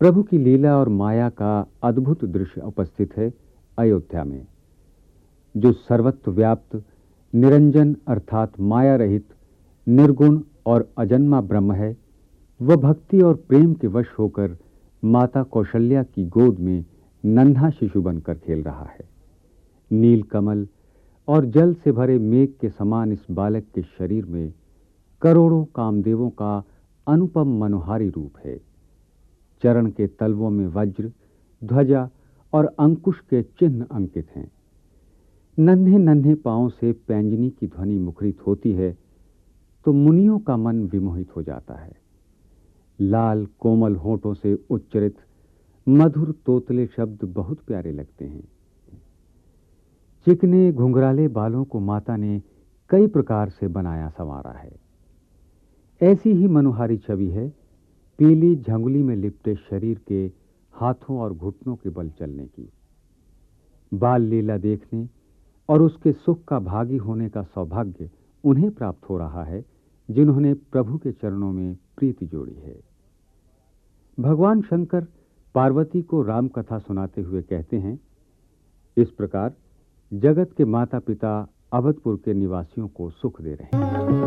प्रभु की लीला और माया का अद्भुत दृश्य उपस्थित है अयोध्या में। जो सर्वत्र व्याप्त निरंजन अर्थात माया रहित निर्गुण और अजन्मा ब्रह्म है, वह भक्ति और प्रेम के वश होकर माता कौशल्या की गोद में नन्हा शिशु बनकर खेल रहा है। नील कमल और जल से भरे मेघ के समान इस बालक के शरीर में करोड़ों कामदेवों का अनुपम मनोहारी रूप है। चरण के तलवों में वज्र, ध्वजा और अंकुश के चिन्ह अंकित हैं। नन्हे नन्हे पांवों से पैंजनी की ध्वनि मुखरित होती है तो मुनियों का मन विमोहित हो जाता है। लाल कोमल होठों से उच्चरित मधुर तोतले शब्द बहुत प्यारे लगते हैं। चिकने घुंघराले बालों को माता ने कई प्रकार से बनाया संवारा है। ऐसी ही मनोहारी छवि है पीली झंगुली में लिपटे शरीर के हाथों और घुटनों के बल चलने की। बाल लीला देखने और उसके सुख का भागी होने का सौभाग्य उन्हें प्राप्त हो रहा है जिन्होंने प्रभु के चरणों में प्रीति जोड़ी है। भगवान शंकर पार्वती को राम कथा सुनाते हुए कहते हैं, इस प्रकार जगत के माता पिता अवधपुर के निवासियों को सुख दे रहे हैं।